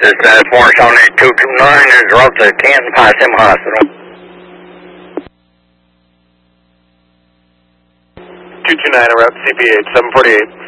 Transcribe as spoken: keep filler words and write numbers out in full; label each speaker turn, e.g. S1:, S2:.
S1: This is Morris on eight two two nine is route to Canton Possum Hospital.
S2: two two nine, route C P H, seven forty-eight.